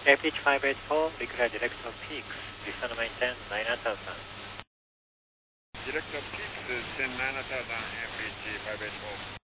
FH 584, declare director peaks, descend maintain 9000. Director peaks, 10,9,000, FH 584.